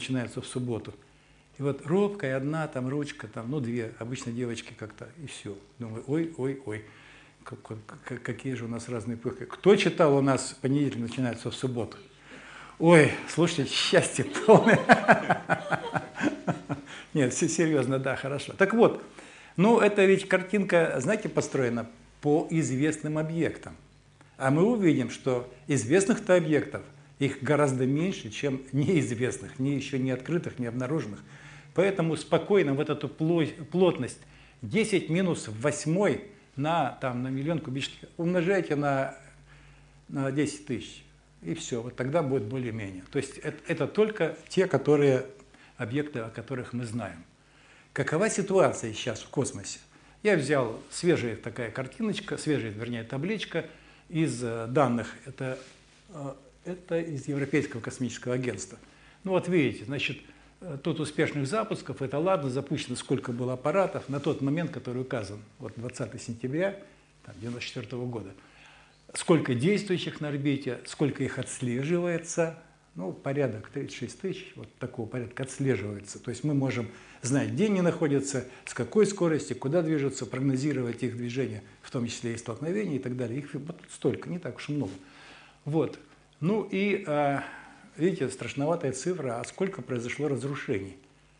начинается в субботу. И вот робкая одна там ручка, там, ну две, обычно девочки как-то, и все. Думаю, ой, какие же у нас разные эпохи. Кто читал у нас понедельник начинается в субботу? Ой, слушайте, счастье полное. Нет, все серьезно, да, хорошо. Так вот, ну это ведь картинка, знаете, построена по известным объектам. А мы увидим, что известных-то объектов, их гораздо меньше, чем неизвестных, еще не открытых, не обнаруженных. Поэтому спокойно вот эту плотность 10 минус 8 на миллион кубических умножайте на 10 тысяч. И все, вот тогда будет более-менее. То есть это только те объекты, о которых мы знаем. Какова ситуация сейчас в космосе? Я взял свежая такая картиночка, вернее, табличка из данных. Это из Европейского космического агентства. Ну вот видите, значит, тут успешных запусков, это ладно, запущено сколько было аппаратов на тот момент, который указан, вот 20 сентября 1994 года. Сколько действующих на орбите, сколько их отслеживается, ну, порядок 36 тысяч, вот такого порядка отслеживается. То есть мы можем знать, где они находятся, с какой скоростью, куда движутся, прогнозировать их движение, в том числе и столкновения и так далее. Их вот столько, не так уж и много. Вот. Ну и, видите, страшноватая цифра, а сколько произошло разрушений?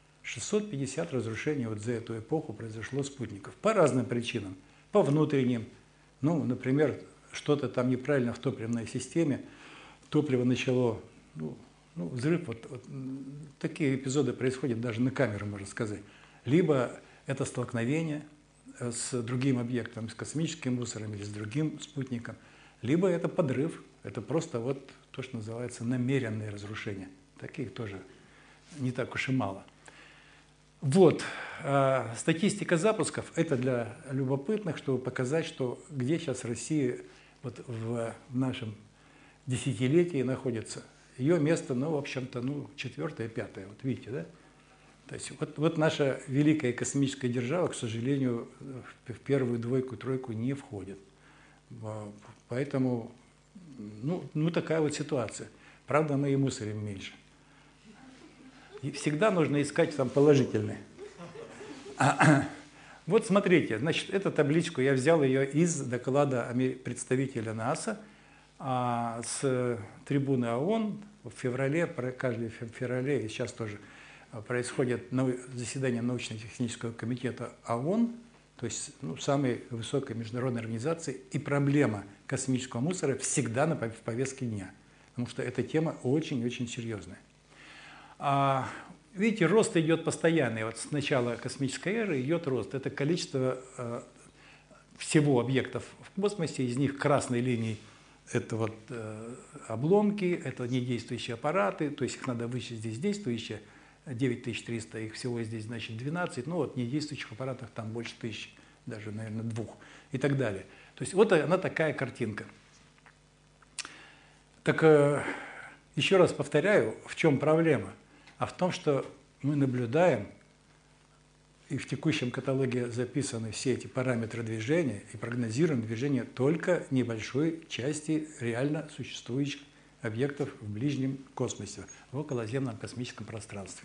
650 разрушений вот за эту эпоху произошло спутников. По разным причинам. По внутренним. Ну, например, что-то там неправильно в топливной системе. Топливо начало, взрыв. Вот такие эпизоды происходят даже на камеру, можно сказать. Либо это столкновение с другим объектом, с космическим мусором или с другим спутником. Либо это подрыв. Это просто вот то, что называется намеренные разрушения. Таких тоже не так уж и мало. Вот, статистика запусков – это для любопытных, чтобы показать, что где сейчас Россия вот в нашем десятилетии находится. Ее место, в общем-то, 4-е, 5-е, вот видите, да? То есть вот наша великая космическая держава, к сожалению, в первую двойку, тройку не входит. Поэтому, такая вот ситуация. Правда, мы и мусорим меньше. И всегда нужно искать там положительные. Вот смотрите, значит, эту табличку я взял ее из доклада представителя НАСА с трибуны ООН в феврале, каждый феврале, и сейчас тоже происходит заседание научно-технического комитета ООН, то есть самой высокой международной организации, и проблема космического мусора всегда в повестке дня, потому что эта тема очень-очень серьезная. Видите, рост идет постоянный. Вот с начала космической эры идет рост. Это количество всего объектов в космосе, из них красной линией это вот обломки, это недействующие аппараты, то есть их надо вычесть здесь действующие, 9300, их всего здесь, значит, 12, недействующих аппаратов там больше 1000, даже, наверное, 2 и так далее. То есть вот она такая картинка. Так еще раз повторяю, в чем проблема? А в том, что мы наблюдаем, и в текущем каталоге записаны все эти параметры движения, и прогнозируем движение только небольшой части реально существующих объектов в ближнем космосе, в околоземном космическом пространстве.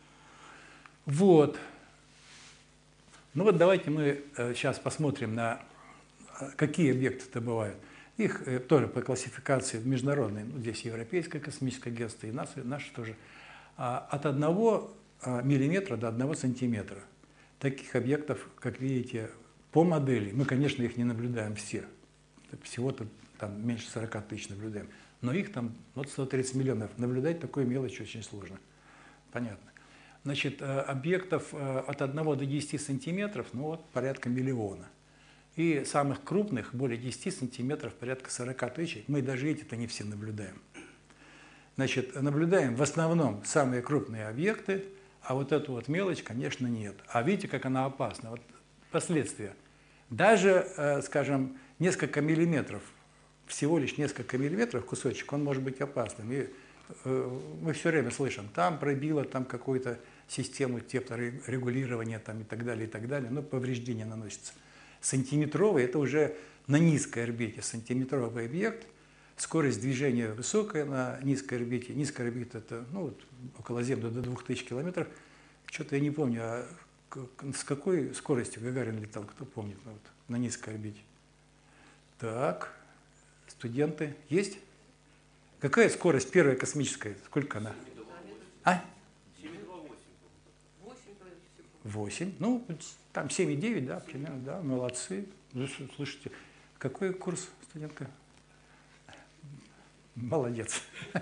Вот. Давайте мы сейчас посмотрим на какие объекты-то бывают. Их тоже по классификации международной, здесь Европейское космическое агентство и наше тоже, от 1 миллиметра до 1 сантиметра. Таких объектов, как видите, по модели, мы, конечно, их не наблюдаем все. Всего-то там меньше 40 тысяч наблюдаем. Но их там 130 миллионов. Наблюдать такую мелочь очень сложно. Понятно. Значит, объектов от 1 до 10 сантиметров, порядка миллиона. И самых крупных, более 10 сантиметров, порядка 40 тысяч. Мы даже эти-то не все наблюдаем. Значит, наблюдаем в основном самые крупные объекты, а вот эту вот мелочь, конечно, нет. А видите, как она опасна? Вот последствия. Даже, скажем, несколько миллиметров, всего лишь несколько миллиметров кусочек, он может быть опасным. И мы все время слышим, там пробило там какую-то систему теплорегулирования там, и так далее, повреждения наносятся. Сантиметровый – это уже на низкой орбите сантиметровый объект, скорость движения высокая на низкой орбите. Низкая орбита – это вот, около Земли до 2000 километров. Что-то я не помню, с какой скоростью Гагарин летал, кто помнит, вот, на низкой орбите. Так, студенты есть? Какая скорость первая космическая? Сколько она? 8. Ну, там 7,9, да, примерно, да, молодцы. Слушайте, какой курс, студентка? Молодец.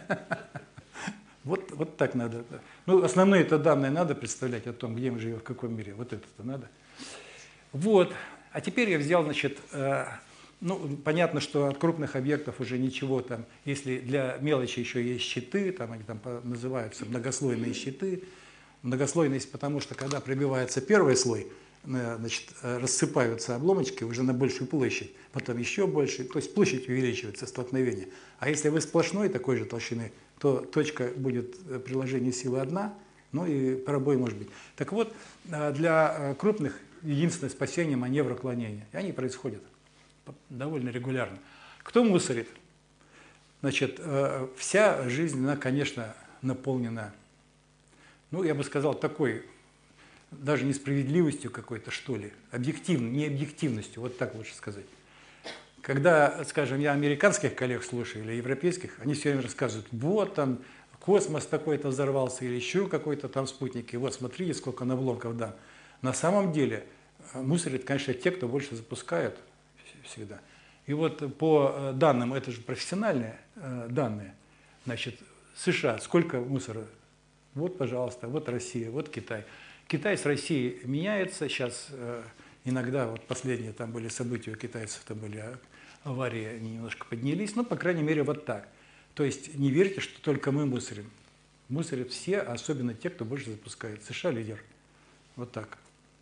Вот так надо. Ну, основные это данные надо представлять о том, где мы живем, в каком мире. Вот это-то надо. Вот. А теперь я взял, значит, ну, понятно, что от крупных объектов уже ничего там, если для мелочи еще есть щиты, там они там называются многослойные щиты. Многослойность, потому что когда пробивается первый слой, значит, рассыпаются обломочки уже на большую площадь, потом еще больше, то есть площадь увеличивается, столкновение. А если вы сплошной такой же толщины, то точка будет приложения силы одна, ну и пробой может быть. Так вот, для крупных единственное спасение – маневр уклонения. И они происходят довольно регулярно. Кто мусорит? Значит, вся жизнь, она, конечно, наполнена, ну, я бы сказал, такой, даже несправедливостью какой-то, что ли, не объективностью, вот так лучше сказать. Когда, скажем, я американских коллег слушаю или европейских, они все время рассказывают, вот там космос такой-то взорвался или еще какой-то там спутник, и вот смотрите, сколько обломков, да. На самом деле мусорят, конечно, те, кто больше запускают всегда. И вот по данным, это же профессиональные данные, значит, США, сколько мусора? Вот, пожалуйста, вот Россия, вот Китай. Китай с Россией меняется. Сейчас иногда, вот последние там были события у китайцев, там были аварии, они немножко поднялись. Но, по крайней мере, вот так. То есть не верьте, что только мы мусорим. Мусорят все, а особенно те, кто больше запускает. США лидер. Вот так.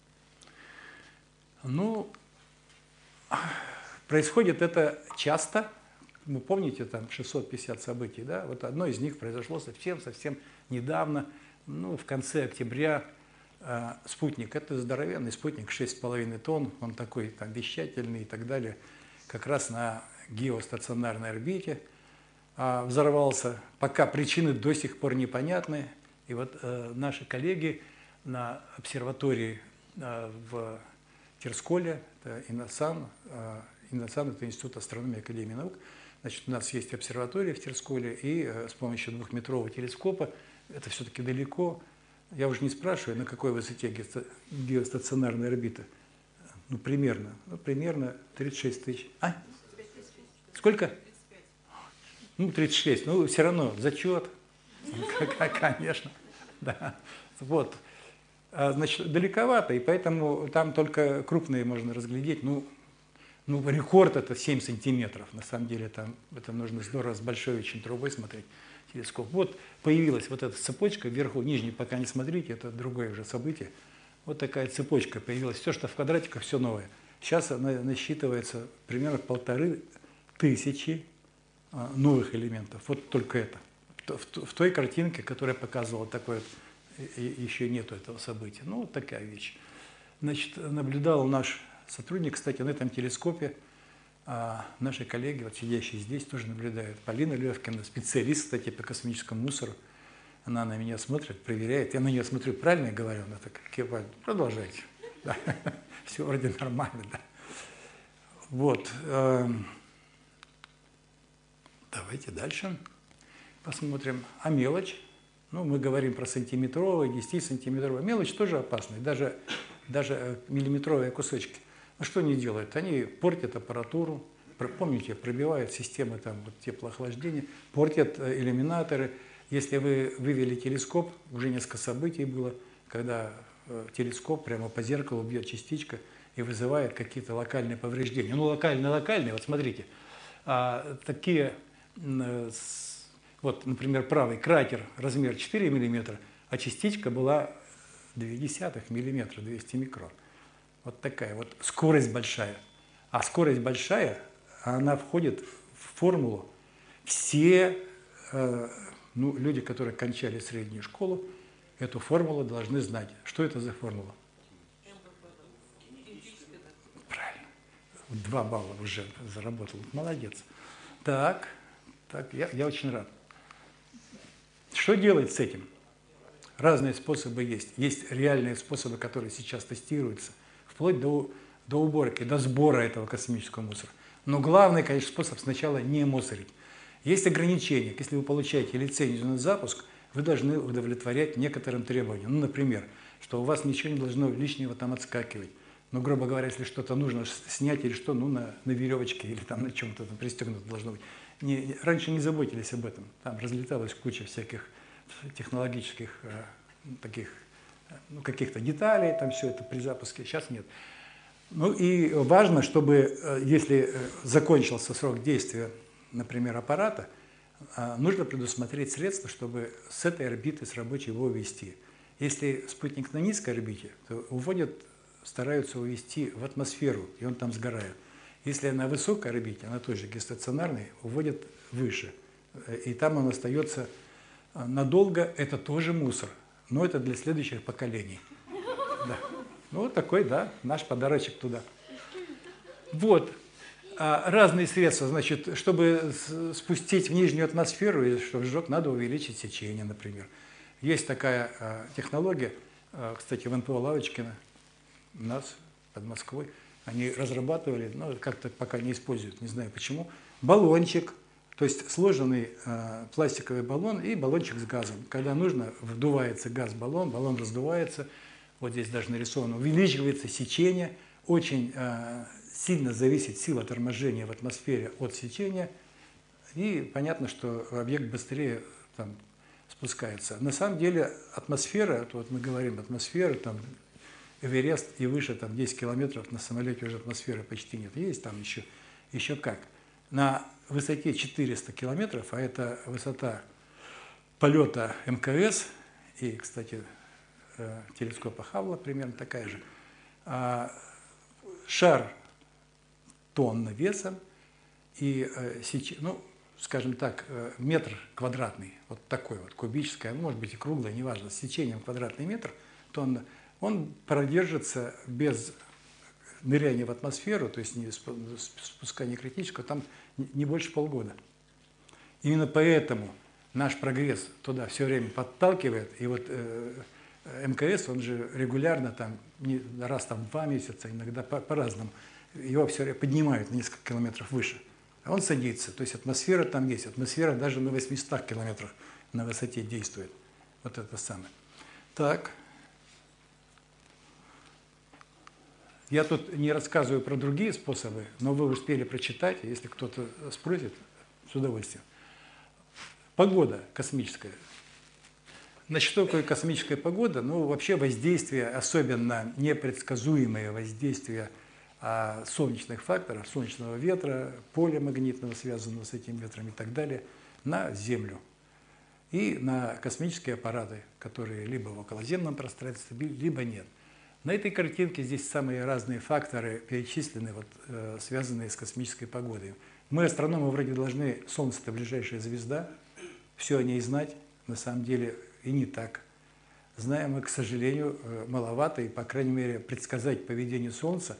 Ну, происходит это часто. Вы помните, там 650 событий, да? Вот одно из них произошло совсем недавно, ну, в конце октября. Спутник, это здоровенный спутник, 6,5 тонн, он такой там вещательный и так далее, как раз на геостационарной орбите взорвался. Пока причины до сих пор непонятны. И вот наши коллеги на обсерватории в Терсколе, это ИНАСАН, это Институт астрономии Академии наук. Значит, у нас есть обсерватория в Терсколе, и с помощью двухметрового телескопа, это все-таки далеко, я уже не спрашиваю, на какой высоте геостационарная орбита, ну, примерно 36 тысяч. Сколько? 35. Ну, 36, ну, все равно зачет, конечно, да, вот. Значит, далековато, и поэтому там только крупные можно разглядеть, ну, рекорд это 7 сантиметров. На самом деле там это нужно здорово с большой очень трубой смотреть телескоп. Вот появилась вот эта цепочка вверху, нижней пока не смотрите, это другое уже событие. Вот такая цепочка появилась. Все, что в квадратиках, все новое. Сейчас она насчитывается примерно 1500 новых элементов. Вот только это. В той картинке, которая показывала такое, еще нету этого события. Ну, вот такая вещь. Значит, наблюдал наш сотрудник, кстати, на этом телескопе, наши коллеги, вот сидящие здесь, тоже наблюдают. Полина Левкина, специалист, кстати, по космическому мусору. Она на меня смотрит, проверяет. Я на нее смотрю, правильно я говорю? Она так кивает. Продолжайте. Да. Все вроде нормально, да. Вот. Давайте дальше посмотрим. А мелочь? Ну, мы говорим про сантиметровые, 10-сантиметровые. Мелочь тоже опасная, даже миллиметровые кусочки. Ну, что они делают? Они портят аппаратуру, помните, пробивают системы там, вот, теплоохлаждения, портят иллюминаторы. Если вы вывели телескоп, уже несколько событий было, когда телескоп прямо по зеркалу бьет частичка и вызывает какие-то локальные повреждения. Ну, локальные, вот смотрите, такие, вот, например, правый кратер, размер 4 мм, а частичка была 0,2 мм, 200 микрон. Вот такая вот скорость большая. А скорость большая, она входит в формулу. Все люди, которые кончали среднюю школу, эту формулу должны знать. Что это за формула? Правильно. 2 балла уже заработал. Молодец. Так, Так, я очень рад. Что делать с этим? Разные способы есть. Есть реальные способы, которые сейчас тестируются, вплоть до уборки, до сбора этого космического мусора. Но главный, конечно, способ сначала не мусорить. Есть ограничения. Если вы получаете лицензию на запуск, вы должны удовлетворять некоторым требованиям. Ну, например, что у вас ничего не должно лишнего там отскакивать. Ну, грубо говоря, если что-то нужно снять или что, ну, на веревочке или там на чем-то там пристегнуто должно быть. Раньше не заботились об этом. Там разлеталась куча всяких технологических таких, ну, каких-то деталей, там все это при запуске. Сейчас нет. Ну и важно, чтобы, если закончился срок действия, например, аппарата, нужно предусмотреть средства, чтобы с этой орбиты, с рабочей, его увести. Если спутник на низкой орбите, то стараются увести в атмосферу, и он там сгорает. Если на высокой орбите, на той же геостационарной, уводят выше. И там он остается надолго, это тоже мусор, но это для следующих поколений. Да. Ну, вот такой, да, наш подарочек туда. Вот. Разные средства, значит, чтобы спустить в нижнюю атмосферу, и чтобы сжег, надо увеличить сечение, например. Есть такая технология, кстати, в НПО Лавочкина, у нас под Москвой, они разрабатывали, но как-то пока не используют, не знаю почему, баллончик, то есть сложенный пластиковый баллон и баллончик с газом. Когда нужно, вдувается газ в баллон, баллон раздувается, вот здесь даже нарисовано, увеличивается сечение, очень сильно зависит сила торможения в атмосфере от сечения, и понятно, что объект быстрее там спускается. На самом деле атмосфера, вот мы говорим атмосфера, там Эверест и выше, там 10 километров на самолете уже атмосферы почти нет. Есть там еще как. На высоте 400 километров, а это высота полета МКС, и, кстати, телескопа Хаббла примерно такая же, шар тонна весом и, ну, скажем так, метр квадратный, вот такой вот, кубическое, может быть и круглое, неважно, с сечением квадратный метр, тонна, он продержится без ныряния в атмосферу, то есть не спускания критического, там не больше полгода. Именно поэтому наш прогресс туда все время подталкивает, и вот МКС, он же регулярно там, раз там в 2 месяца, иногда по-разному, его все время поднимают на несколько километров выше. А он садится, то есть атмосфера там есть, атмосфера даже на 800 километрах на высоте действует. Вот это самое. Так. Я тут не рассказываю про другие способы, но вы успели прочитать, если кто-то спросит, с удовольствием. Погода космическая. Значит, что такое космическая погода? Ну, вообще воздействие, особенно непредсказуемое воздействие солнечных факторов, солнечного ветра, поля магнитного, связанного с этим ветром и так далее, на Землю и на космические аппараты, которые либо в околоземном пространстве, либо нет. На этой картинке здесь самые разные факторы перечислены, вот, связанные с космической погодой. Мы, астрономы, вроде должны, Солнце – это ближайшая звезда, все о ней знать, на самом деле и не так. Знаем мы, к сожалению, маловато, и, по крайней мере, предсказать поведение Солнца,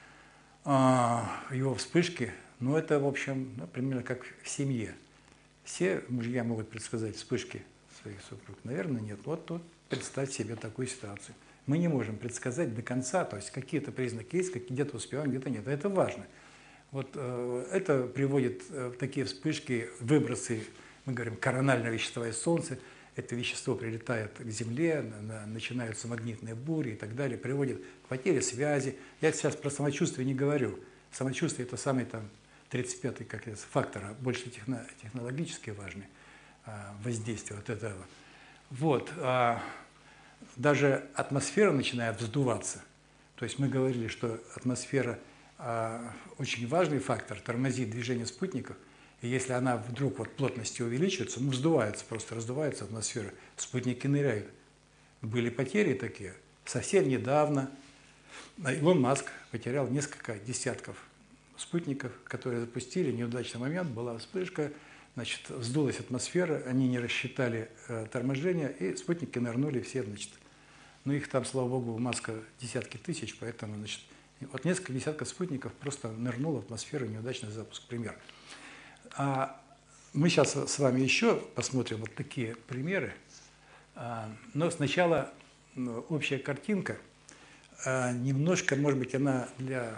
его вспышки, ну, это, в общем, ну, примерно как в семье. Все мужья могут предсказать вспышки своих супруг? Наверное, нет. Вот тут представь себе такую ситуацию. Мы не можем предсказать до конца, то есть какие-то признаки есть, где-то успеваем, где-то нет. Это важно. Вот это приводит в такие вспышки, выбросы, мы говорим, коронального вещества из Солнца. Это вещество прилетает к Земле, начинаются магнитные бури и так далее, приводит к потере связи. Я сейчас про самочувствие не говорю. Самочувствие – это самый там 35-й как это, фактор, больше технологически важный воздействие вот этого. Вот. Даже атмосфера начинает вздуваться. То есть мы говорили, что атмосфера очень важный фактор, тормозит движение спутников. И если она вдруг вот плотностью увеличивается, ну, вздувается, просто раздувается атмосфера, спутники ныряют. Были потери такие. Совсем недавно Илон Маск потерял несколько десятков спутников, которые запустили. Неудачный момент, была вспышка, значит, вздулась атмосфера, они не рассчитали торможение, и спутники нырнули все, значит. Ну, их там, слава богу, у Маска десятки тысяч, поэтому, значит, вот несколько десятков спутников просто нырнуло в атмосферу, неудачный запуск, пример. Мы сейчас с вами еще посмотрим вот такие примеры. Но сначала общая картинка. Немножко, может быть, она для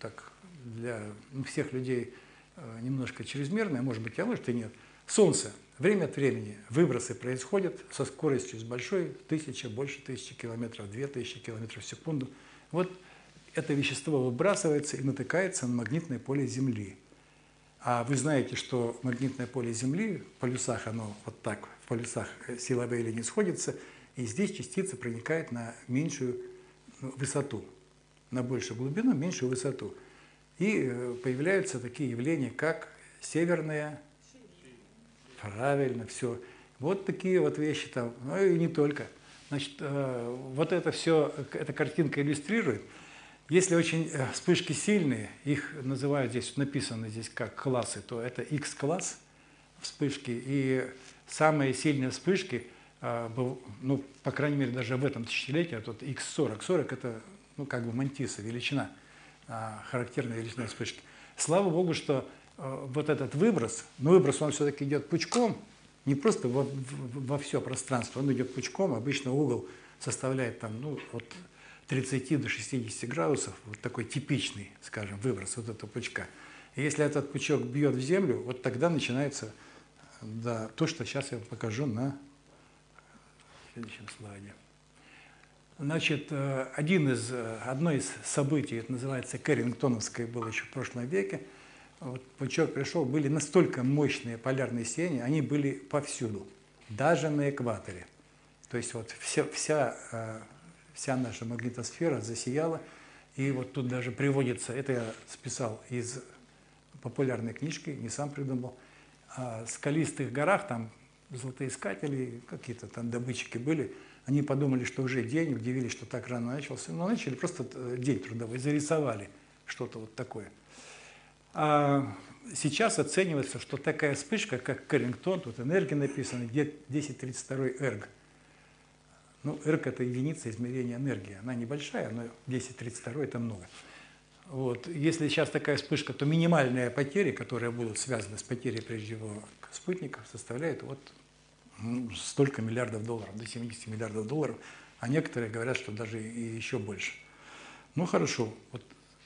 всех людей немножко чрезмерная, может быть, а может и нет. Солнце. Время от времени выбросы происходят со скоростью с большой, больше 1000 километров, 2000 километров в секунду. Вот это вещество выбрасывается и натыкается на магнитное поле Земли. А вы знаете, что магнитное поле Земли в полюсах, оно вот так, в полюсах силовые линии сходятся, и здесь частица проникает на меньшую высоту, на большую глубину, меньшую высоту. И появляются такие явления, как северная, правильно, все. Вот такие вот вещи там, ну и не только. Значит, вот это все, эта картинка иллюстрирует. Если очень вспышки сильные, их называют здесь, написано здесь как классы, то это X-класс вспышки. И самые сильные вспышки, ну, по крайней мере, даже в этом тысячелетии, а тут X40. 40 это, ну, как бы мантиса, величина, характерная величина вспышки. Слава Богу, что вот этот выброс, но выброс он все-таки идет пучком, не просто во все пространство, он идет пучком, обычно угол составляет там, ну, от 30 до 60 градусов, вот такой типичный, скажем, выброс вот этого пучка. И если этот пучок бьет в землю, вот тогда начинается, да, то, что сейчас я вам покажу на следующем слайде. Значит, одно из событий, это называется Кэррингтоновское, было еще в прошлом веке. Вот пучок пришел, были настолько мощные полярные сияния, они были повсюду, даже на экваторе. То есть вот вся наша магнитосфера засияла, и вот тут даже приводится, это я списал из популярной книжки, не сам придумал, о скалистых горах, там золотоискатели, какие-то там добытчики были, они подумали, что уже день, удивились, что так рано начался, но начали просто день трудовой, зарисовали что-то вот такое. А сейчас оценивается, что такая вспышка, как Кэррингтон, тут энергия написана, 1032 эрг. Ну, эрг – это единица измерения энергии. Она небольшая, но 1032 – это много. Вот. Если сейчас такая вспышка, то минимальные потери, которые будут связаны с потерей, прежде всего, спутников, составляют вот столько миллиардов долларов, до 70 миллиардов долларов, а некоторые говорят, что даже и еще больше. Ну, хорошо. Вот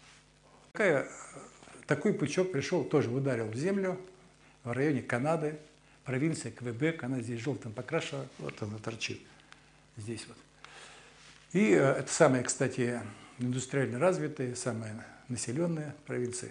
такой пучок пришел, тоже ударил в землю в районе Канады, провинция Квебек, она здесь желтым покрашена, вот она торчит. Здесь вот. И это самые, кстати, индустриально развитые, самые населенные провинции.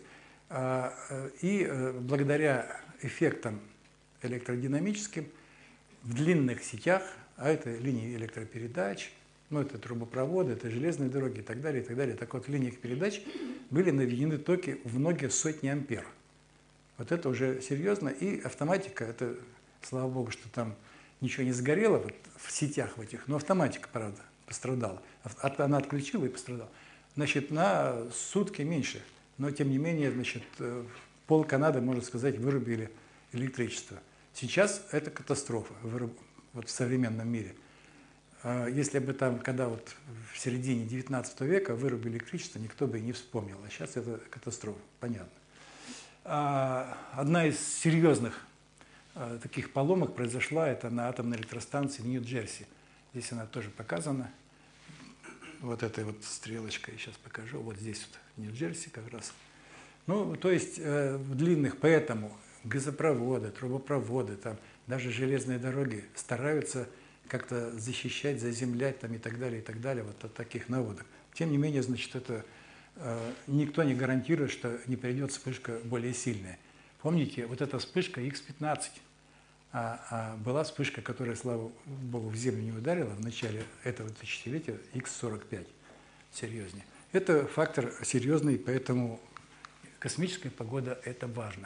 И благодаря эффектам электродинамическим в длинных сетях, а это линии электропередач, ну это трубопроводы, это железные дороги и так далее, и так далее. Так вот, в линиях передач были наведены токи в многие сотни ампер. Вот это уже серьезно. И автоматика, это, слава богу, что там ничего не сгорело вот в сетях в этих, но автоматика, правда, пострадала. Она отключила и пострадала. Значит, на сутки меньше. Но, тем не менее, значит, пол Канады, можно сказать, вырубили электричество. Сейчас это катастрофа вот в современном мире. Если бы там, когда вот в середине 19 века вырубили электричество, никто бы и не вспомнил. А сейчас это катастрофа, понятно. Одна из серьезных таких поломок произошла это на атомной электростанции в Нью-Джерси. Здесь она тоже показана. Вот этой вот стрелочкой сейчас покажу. Вот здесь вот Нью-Джерси как раз. Ну, то есть в длинных, поэтому газопроводы, трубопроводы, там даже железные дороги стараются как-то защищать, заземлять там и так далее, вот от таких наводок. Тем не менее, значит, это никто не гарантирует, что не придет вспышка более сильная. Помните, вот эта вспышка X15, была вспышка, которая, слава богу, в землю не ударила в начале этого тысячелетия, X45, серьезнее. Это фактор серьезный, поэтому космическая погода – это важно.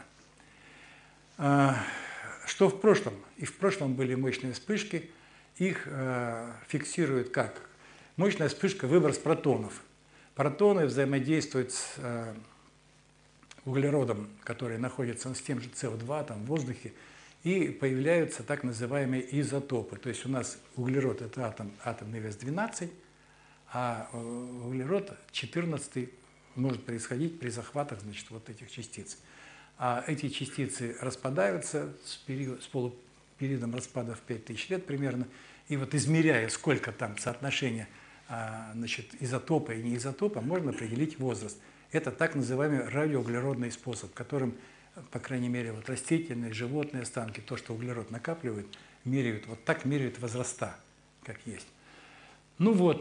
Что в прошлом? И в прошлом были мощные вспышки, их фиксируют как? Мощная вспышка – выброс протонов. Протоны взаимодействуют с углеродом, который находится с тем же СО2 там, в воздухе, и появляются так называемые изотопы. То есть у нас углерод – это атомный вес 12, а углерод 14 может происходить при захватах, значит, вот этих частиц. а эти частицы распадаются с периодом распада в 5000 лет примерно, и вот измеряя, сколько там соотношения значит, изотопа и неизотопа, можно определить возраст. Это так называемый радиоуглеродный способ, которым, по крайней мере, вот растительные, животные останки, то, что углерод накапливает, меряют, вот так меряют возраста, как есть. Ну вот,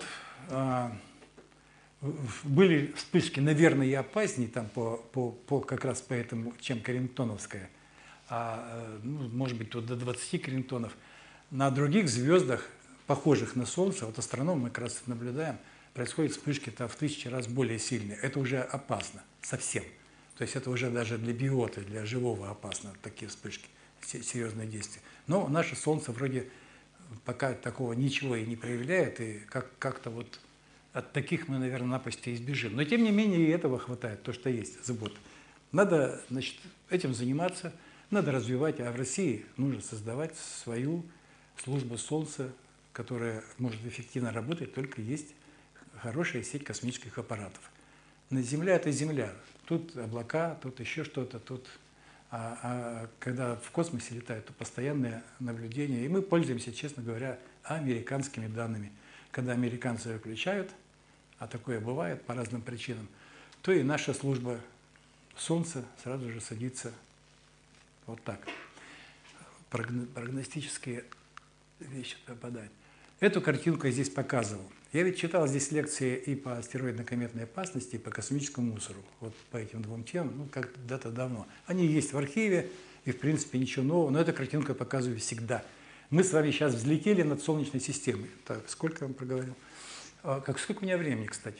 были вспышки, наверное, и опаснее, там, как раз по этому, чем Карингтоновская, ну, может быть, тут до 20 Карингтонов. На других звездах, похожих на Солнце, вот астрономы мы как раз наблюдаем, происходят вспышки-то в 1000 раз более сильные. Это уже опасно совсем. То есть это уже даже для биота, для живого опасно, такие вспышки, серьезные действия. Но наше Солнце вроде пока такого ничего и не проявляет, и как-то вот от таких мы, наверное, напасти избежим. Но тем не менее и этого хватает, то, что есть, забота. Надо, значит, этим заниматься, надо развивать, а в России нужно создавать свою службу Солнца, которая может эффективно работать, только есть хорошая сеть космических аппаратов. Земля – это Земля. Тут облака, тут еще что-то, тут… когда в космосе летают, то постоянное наблюдение. И мы пользуемся, честно говоря, американскими данными. Когда американцы выключают, а такое бывает по разным причинам, то и наша служба Солнца сразу же садится вот так. Прогностические вещи попадают. Эту картинку я здесь показывал. Я ведь читал здесь лекции и по астероидно-кометной опасности, и по космическому мусору. Вот по этим двум темам, ну, когда-то давно. Они есть в архиве, и, в принципе, ничего нового, но эту картинку я показываю всегда. Мы с вами сейчас взлетели над Солнечной системой. Так, сколько я вам проговорил? Сколько у меня времени, кстати?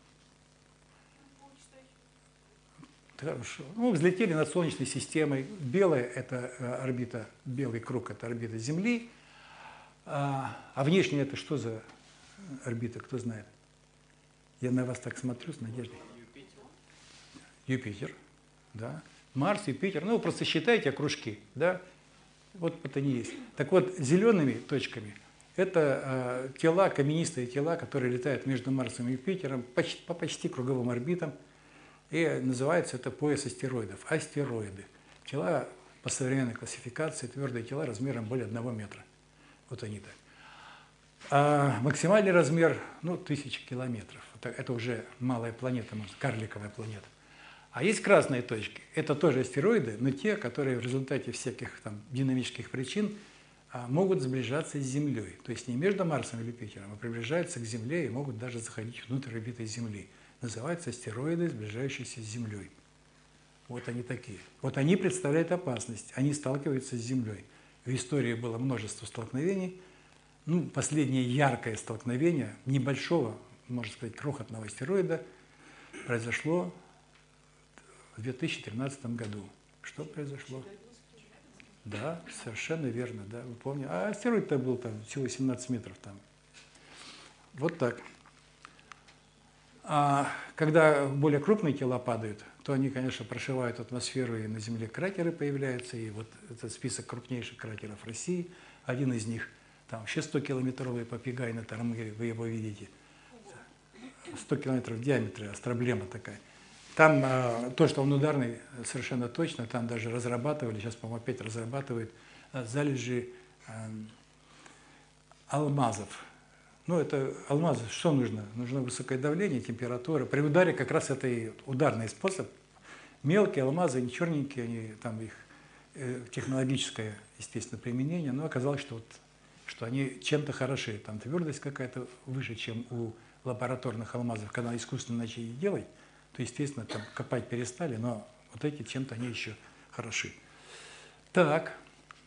Хорошо. Ну, взлетели над Солнечной системой. Белая – это орбита, белый круг – это орбита Земли. А внешняя – это что за орбита, кто знает? Я на вас так смотрю с надеждой. Юпитер, да. Марс, Юпитер. Ну, вы просто считайте кружки, да. Вот они есть. Так вот, зелеными точками – это тела, каменистые тела, которые летают между Марсом и Юпитером по почти круговым орбитам. И называется это пояс астероидов. Астероиды. Тела по современной классификации, твердые тела размером более 1 метра. Вот они так. А максимальный размер, ну, 1000 километров. Это уже малая планета, может, карликовая планета. А есть красные точки. Это тоже астероиды, но те, которые в результате всяких там динамических причин могут сближаться с Землей. То есть не между Марсом и Юпитером, а приближаются к Земле и могут даже заходить внутрь орбиты Земли. Называются астероиды, сближающиеся с Землей. Вот они такие. Вот они представляют опасность. Они сталкиваются с Землей. В истории было множество столкновений. Ну, последнее яркое столкновение небольшого, можно сказать, крохотного астероида произошло в 2013 году. Что произошло? Да, совершенно верно, да, вы помните. А астероид-то был там всего 17 метров там. Вот так. А когда более крупные тела падают, то они, конечно, прошивают атмосферу, и на Земле кратеры появляются, и вот этот список крупнейших кратеров России, один из них, там вообще 100-километровый Попегай на Тарамыре, вы его видите, 100 километров в диаметре, астроблема такая. Там то, что он ударный, совершенно точно, там даже разрабатывали, сейчас, по-моему, опять разрабатывают залежи алмазов. Ну, это алмазы, что нужно? Нужно высокое давление, температура. При ударе как раз это и ударный способ. Мелкие алмазы, не черненькие, они, там их технологическое, естественно, применение, но оказалось, что они чем-то хороши. Там твердость какая-то выше, чем у лабораторных алмазов. Когда искусственно начали делать, то, естественно, там копать перестали, но вот эти чем-то они еще хороши. Так.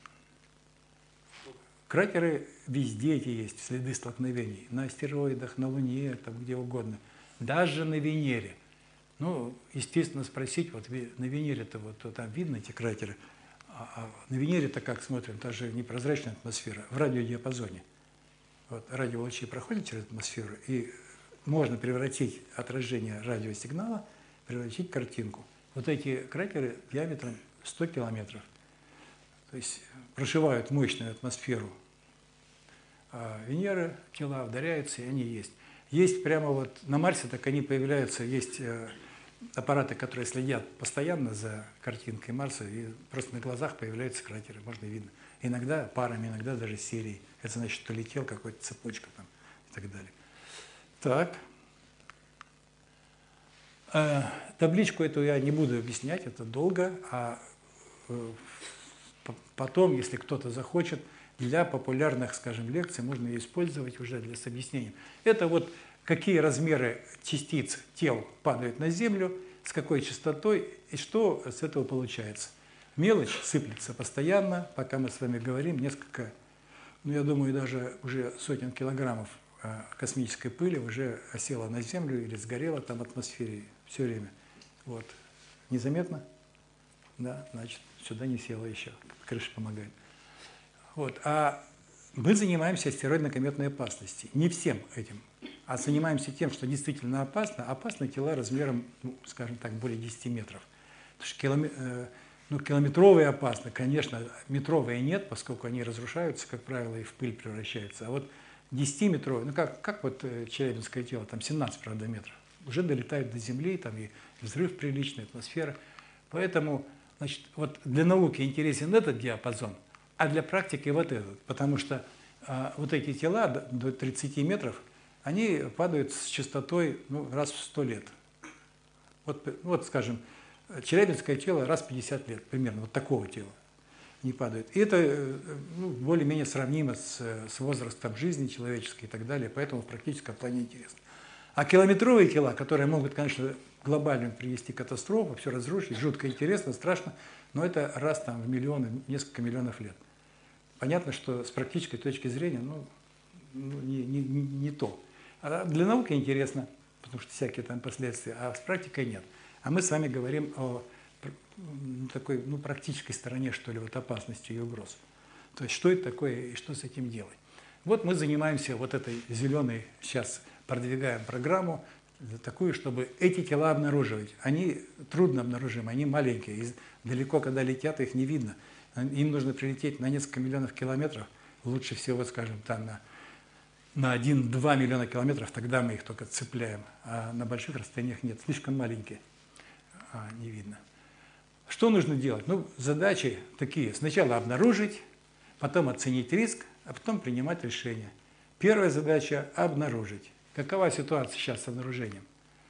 Кратеры везде эти есть, следы столкновений. На астероидах, на Луне, там где угодно. Даже на Венере. Ну, естественно, спросить, вот на Венере-то вот там видно эти кратеры, а на Венере-то как смотрим, та же непрозрачная атмосфера, в радиодиапазоне. Вот радиолучи проходят через атмосферу, и можно превратить отражение радиосигнала, превратить в картинку. Вот эти кратеры диаметром 100 километров. То есть прошивают мощную атмосферу Венеры, тела ударяются, и они есть. Есть прямо вот на Марсе, так они появляются, есть аппараты, которые следят постоянно за картинкой Марса, и просто на глазах появляются кратеры, можно и видно. Иногда парами, иногда даже серией. Это значит, что летел какой-то цепочка там и так далее. Так. Табличку эту я не буду объяснять, это долго, а потом, если кто-то захочет, для популярных, скажем, лекций можно ее использовать уже с объяснением. Это вот какие размеры частиц тел падают на Землю, с какой частотой и что с этого получается. Мелочь сыплется постоянно, пока мы с вами говорим, несколько, ну я думаю, даже уже сотен килограммов космической пыли уже осела на Землю или сгорела там в атмосфере все время. Вот. Незаметно? Да, значит, сюда не села еще, крыша помогает. Вот. А мы занимаемся астероидно-кометной опасностью. Не всем этим, а занимаемся тем, что действительно опасно. Опасны тела размером, ну, скажем так, более 10 метров. Потому что километровые опасны, конечно, метровые нет, поскольку они разрушаются, как правило, и в пыль превращаются. А вот 10-метровые, ну как вот Челябинское тело, там 17, правда, метров, уже долетают до Земли, там и взрыв приличный, атмосфера. Поэтому, значит, вот для науки интересен этот диапазон, а для практики вот этот, потому что вот эти тела до 30 метров, они падают с частотой раз в 100 лет. Вот, скажем, Челябинское тело раз в 50 лет, примерно, вот такого тела не падает. И это более-менее сравнимо с возрастом жизни человеческой и так далее, поэтому в практическом плане интересно. А километровые тела, которые могут, конечно, глобально привести к катастрофе, все разрушить, жутко интересно, страшно, но это раз там в миллионы, несколько миллионов лет. Понятно, что с практической точки зрения, не то. А для науки интересно, потому что всякие там последствия, а с практикой нет. А мы с вами говорим о такой, практической стороне, что ли, вот опасности и угроз. То есть, что это такое и что с этим делать. Вот мы занимаемся вот этой зеленой, сейчас продвигаем программу, такую, чтобы эти тела обнаруживать. Они трудно обнаружимы, они маленькие, и далеко, когда летят, их не видно. Им нужно прилететь на несколько миллионов километров, лучше всего, скажем, там на 1-2 миллиона километров, тогда мы их только цепляем, а на больших расстояниях нет, слишком маленькие, не видно. Что нужно делать? Задачи такие. Сначала обнаружить, потом оценить риск, а потом принимать решение. Первая задача – обнаружить. Какова ситуация сейчас с обнаружением?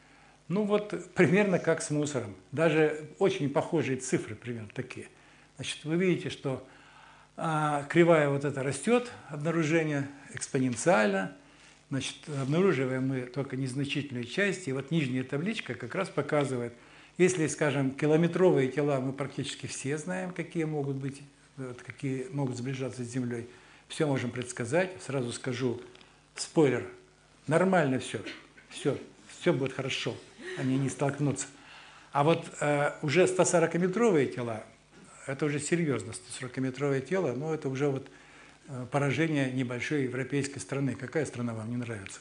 Примерно как с мусором. Даже очень похожие цифры примерно такие. Значит, вы видите, что кривая вот эта растет, обнаружение экспоненциально. Значит, обнаруживаем мы только незначительную часть. И вот нижняя табличка как раз показывает, если, скажем, километровые тела мы практически все знаем, какие могут быть, какие могут сближаться с Землей. Все можем предсказать. Сразу скажу, спойлер, нормально все будет хорошо, они не столкнутся. А вот уже 140-метровые тела, это уже серьезно, 140-метровое тело, это уже вот поражение небольшой европейской страны. Какая страна вам не нравится?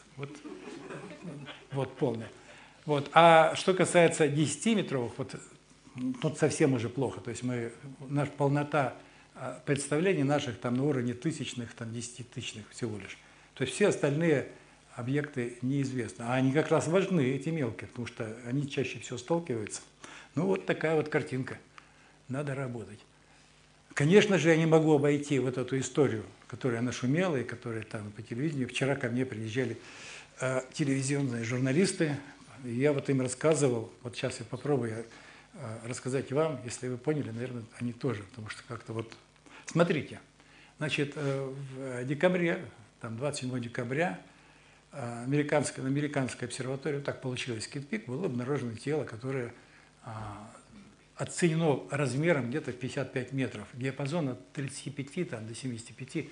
Вот полная. Вот. А что касается 10-метровых, тут совсем уже плохо. То есть наша полнота представлений наших там на уровне тысячных, там 10-тысячных всего лишь. То есть все остальные объекты неизвестны. А они как раз важны, эти мелкие, потому что они чаще всего сталкиваются. Вот такая вот картинка. Надо работать. Конечно же, я не могу обойти вот эту историю, которая нашумела и которая там по телевидению. Вчера ко мне приезжали телевизионные журналисты, и я им рассказывал. Вот сейчас я попробую рассказать вам, если вы поняли, наверное, они тоже, потому что как-то Смотрите, значит, в декабре, 27 декабря, на американской обсерватории, так получилось, Кит-Пик, было обнаружено тело, которое оценено размером где-то в 55 метров. Диапазон от 35 до 75,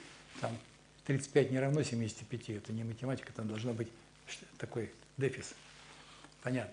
35 не равно 75, это не математика, там должно быть такой дефис. Понятно.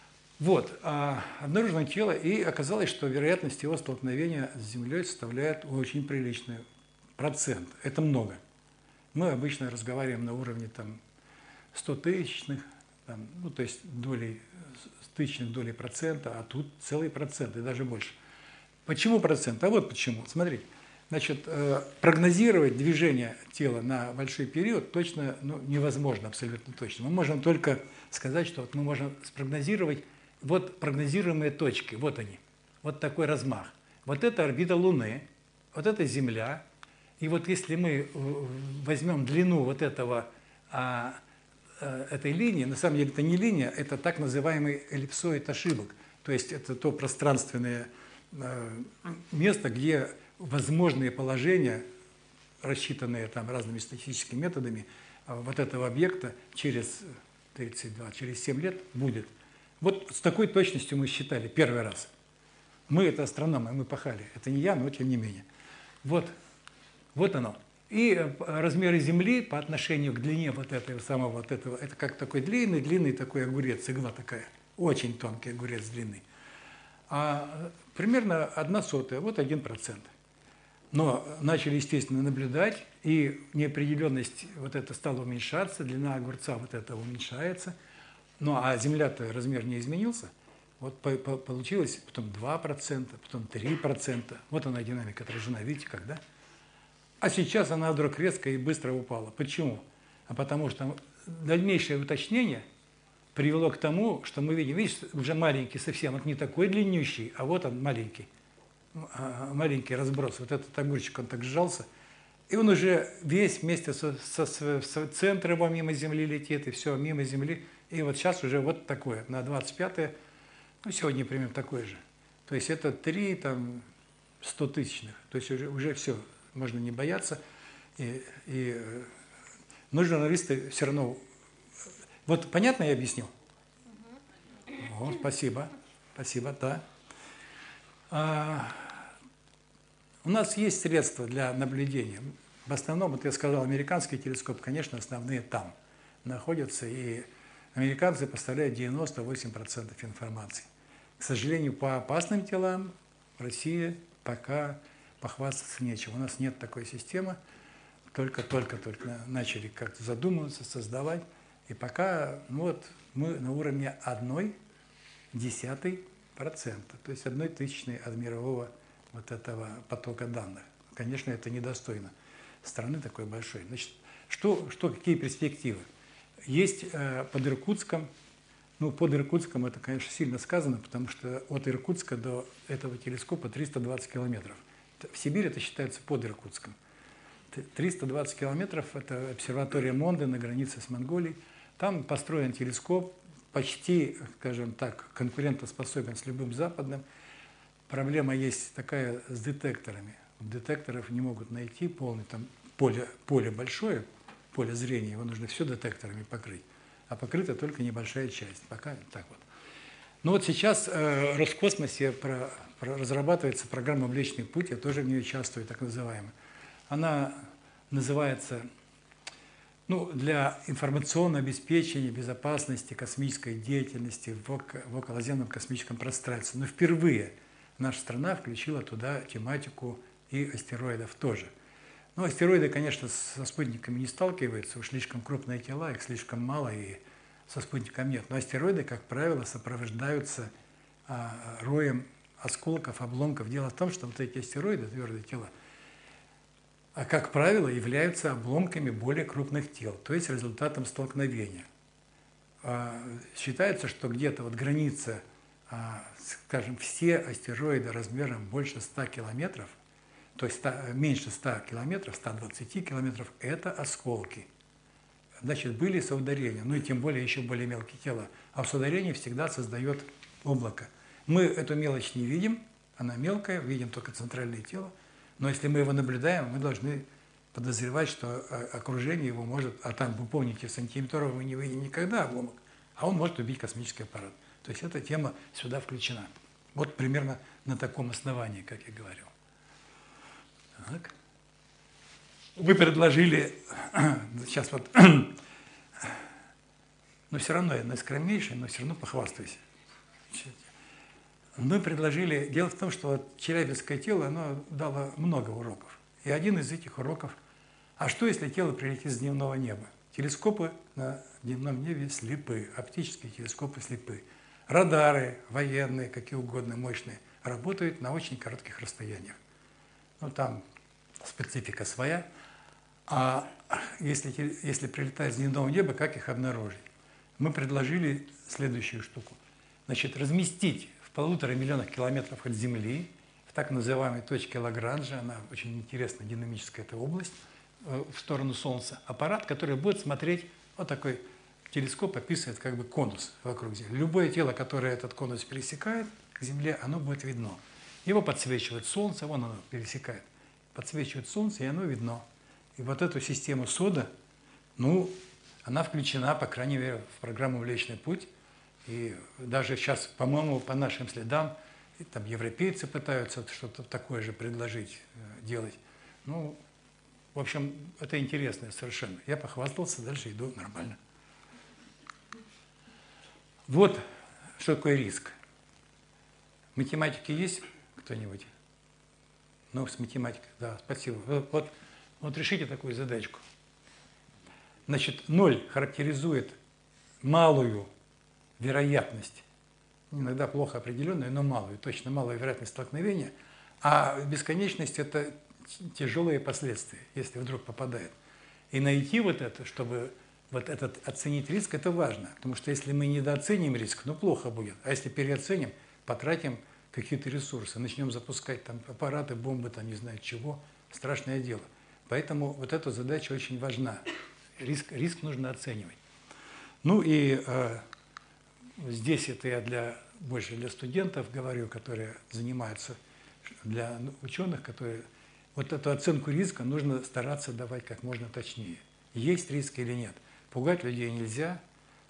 Обнаружено тело, и оказалось, что вероятность его столкновения с Землей составляет очень приличный процент. Это много. Мы обычно разговариваем на уровне 100 тысячных, то есть тысячных долей процента, а тут целый процент и даже больше. Почему процент? А вот почему. Смотрите, значит, прогнозировать движение тела на большой период точно невозможно, абсолютно точно. Мы можем только сказать, что мы можем спрогнозировать вот прогнозируемые точки, вот они, вот такой размах. Вот это орбита Луны, вот это Земля. И вот если мы возьмем длину вот этой линии, на самом деле это не линия, это так называемый эллипсоид ошибок. То есть это то пространственное место, где возможные положения, рассчитанные там разными статистическими методами, вот этого объекта через 32, через 7 лет будет. Вот с такой точностью мы считали первый раз. Мы это астрономы, мы пахали. Это не я, но тем не менее. Вот оно. И размеры Земли по отношению к длине вот этого самого вот этого, это как такой длинный такой огурец, игла такая, очень тонкий огурец длинный. А примерно 1/100, вот 1%. Но начали, естественно, наблюдать, и неопределенность вот эта стала уменьшаться, длина огурца вот эта уменьшается. Ну, а Земля-то размер не изменился. Вот получилось потом 2%, потом 3%. Вот она динамика отражена, видите, как, да? А сейчас она вдруг резко и быстро упала. Почему? А потому что дальнейшее уточнение привело к тому, что мы видим, видишь, уже маленький совсем, вот не такой длиннющий, а вот он маленький разброс. Вот этот огурчик, он так сжался, и он уже весь вместе с центром его мимо Земли летит, и все мимо Земли. И вот сейчас уже вот такое, на 25-е, ну, сегодня примерно такое же. То есть это 3 там 100 тысячных. То есть уже все, можно не бояться. Но журналисты все равно... Вот понятно я объяснил? О, спасибо, да. У нас есть средства для наблюдения. В основном, вот я сказал, американский телескоп, конечно, основные там находятся, и американцы поставляют 98% информации. К сожалению, по опасным телам в России пока похвастаться нечем. У нас нет такой системы, только начали как-то задумываться, создавать, и пока вот мы на уровне 0,1%, то есть 0,01 от мирового вот этого потока данных. Конечно, это недостойно страны такой большой. Значит, какие перспективы? Есть под Иркутском, под Иркутском это, конечно, сильно сказано, потому что от Иркутска до этого телескопа 320 километров. В Сибири это считается под Иркутском. 320 километров – это обсерватория Монды на границе с Монголией. Там построен телескоп, почти, скажем так, конкурентоспособен с любым западным. Проблема есть такая с детекторами. Детекторов не могут найти полный, там поле большое, поле зрения, его нужно все детекторами покрыть, а покрыта только небольшая часть. Пока так вот. Но вот сейчас в Роскосмосе разрабатывается программа «Млечный путь», я тоже в ней участвую, так называемая. Она называется для информационного обеспечения безопасности космической деятельности в околоземном космическом пространстве. Но впервые наша страна включила туда тематику и астероидов тоже. Ну, астероиды, конечно, со спутниками не сталкиваются, уж слишком крупные тела, их слишком мало, и со спутником нет. Но астероиды, как правило, сопровождаются роем осколков, обломков. Дело в том, что вот эти астероиды, твердые тела, как правило, являются обломками более крупных тел, то есть результатом столкновения. Считается, что где-то вот граница, скажем, все астероиды размером больше 100 километров, то есть меньше 100 километров, 120 километров – это осколки. Значит, были соударения, и тем более еще более мелкие тела. А соударение всегда создает облако. Мы эту мелочь не видим, она мелкая, видим только центральное тело. Но если мы его наблюдаем, мы должны подозревать, что окружение его может, а там, вы помните, сантиметровый мы не видим никогда обломок, а он может убить космический аппарат. То есть эта тема сюда включена. Вот примерно на таком основании, как я говорил. Так. Вы предложили, сейчас вот, но все равно я наискромнейший, но все равно похвастаюсь. Мы предложили, дело в том, что вот Челябинское тело, оно дало много уроков. И один из этих уроков, а что если тело прилетит с дневного неба? Телескопы на дневном небе слепы, оптические телескопы слепы. Радары военные, какие угодно, мощные, работают на очень коротких расстояниях. Там специфика своя. А если прилетает с дневного неба, как их обнаружить? Мы предложили следующую штуку. значит, разместить в 1,5 миллиона километров от Земли, в так называемой точке Лагранжа, она очень интересная, динамическая эта область, в сторону Солнца, аппарат, который будет смотреть, вот такой телескоп описывает как бы конус вокруг Земли. Любое тело, которое этот конус пересекает к Земле, оно будет видно. Его подсвечивает Солнце, вон оно пересекает. Подсвечивает Солнце, и оно видно. И вот эту систему СОДА, ну, она включена, по крайней мере, в программу «Млечный путь». И даже сейчас, по-моему, по нашим следам, там европейцы пытаются что-то такое же предложить, делать. Ну, в общем, это интересно совершенно. Я похвастался, дальше иду нормально. Вот что такое риск. Математики есть кто-нибудь? Ну, с математикой, да, спасибо. Вот решите такую задачку. Значит, 0 характеризует малую вероятность, иногда плохо определенную, но малую, точно малую вероятность столкновения, а бесконечность – это тяжелые последствия, если вдруг попадает. И найти вот это, чтобы вот этот оценить риск, это важно, потому что если мы недооценим риск, ну плохо будет, а если переоценим, потратим какие-то ресурсы, начнем запускать там аппараты, бомбы, там не знаю чего, страшное дело. Поэтому вот эта задача очень важна. Риск нужно оценивать. Ну и здесь это я больше для студентов говорю, которые занимаются, для ученых, которые вот эту оценку риска нужно стараться давать как можно точнее. Есть риск или нет. Пугать людей нельзя.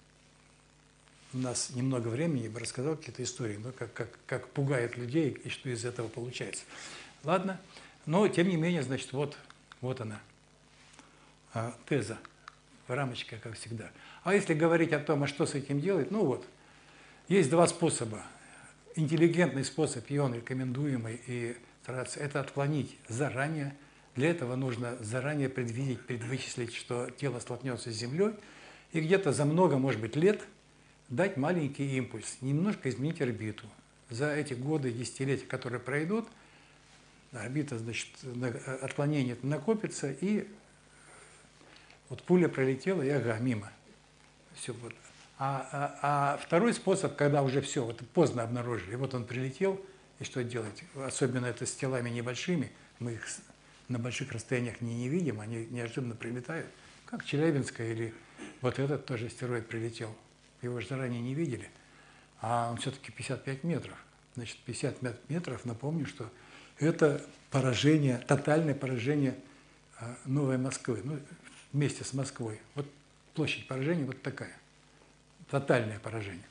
У нас немного времени, я бы рассказал какие-то истории, но как пугают людей и что из этого получается. Ладно, но тем не менее, значит, вот она, теза, рамочка, как всегда. А если говорить о том, а что с этим делать, ну вот, есть два способа. Интеллигентный способ, и он рекомендуемый, и стараться это отклонить заранее. Для этого нужно заранее предвидеть, предвычислить, что тело столкнется с Землей, и где-то за много, может быть, лет дать маленький импульс, немножко изменить орбиту. За эти годы, десятилетия, которые пройдут, орбита, значит, отклонение накопится, и вот пуля пролетела, и ага, мимо. Все вот. А второй способ, когда уже все, вот поздно обнаружили, вот он прилетел, и что делать? Особенно это с телами небольшими, мы их на больших расстояниях не видим, они неожиданно прилетают. Как Челябинская или вот этот тоже астероид прилетел. Его же заранее не видели, а он все-таки 55 метров. Значит, 50 метров, напомню, что это поражение, тотальное поражение Новой Москвы, ну, вместе с Москвой. Вот площадь поражения вот такая. Тотальное поражение.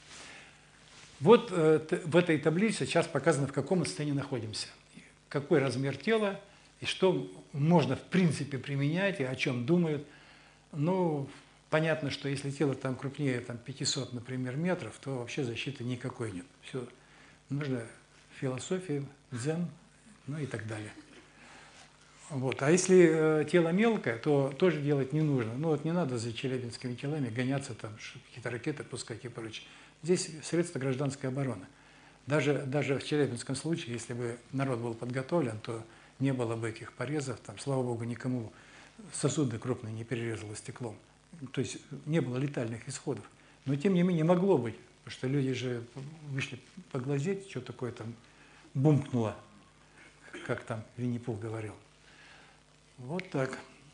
Вот в этой таблице сейчас показано, в каком состоянии находимся. Какой размер тела и что можно в принципе применять и о чем думают. Ну, понятно, что если тело там крупнее там, 500, например, метров, то вообще защиты никакой нет. Все. Нужно философия, дзен, ну и так далее. Вот. А если тело мелкое, то тоже делать не нужно. Ну вот не надо за челябинскими телами гоняться, там какие-то ракеты пускать и прочее. Здесь средства гражданской обороны. Даже в челябинском случае, если бы народ был подготовлен, то не было бы этих порезов, там, слава богу, никому сосуды крупные не перерезало стеклом. То есть не было летальных исходов. Но тем не менее могло быть, потому что люди же вышли поглазеть, что такое там бумкнуло, как там Винни-Пух говорил. Вот так.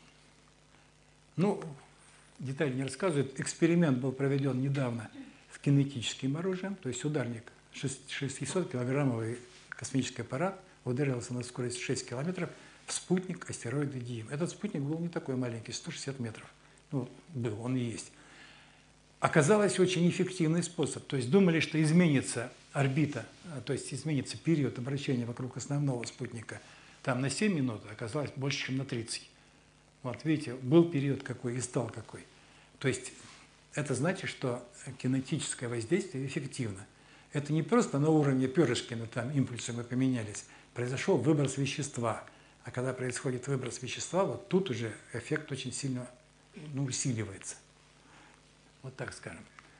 Ну, детали не рассказывают. Эксперимент был проведен недавно с кинетическим оружием, то есть ударник, 600-килограммовый космический аппарат ударился на скорость 6 километров в спутник астероида Дим. Этот спутник был не такой маленький, 160 метров. Ну, был, он и есть. Оказалось очень эффективный способ. То есть думали, что изменится орбита, то есть изменится период обращения вокруг основного спутника там на 7 минут, а оказалось больше, чем на 30. Вот видите, был период какой и стал какой. То есть это значит, что кинетическое воздействие эффективно. Это не просто на уровне Пёрышкина, там импульсы мы поменялись. Произошел выброс вещества. А когда происходит выброс вещества, вот тут уже эффект очень сильно усиливается. Вот так скажем.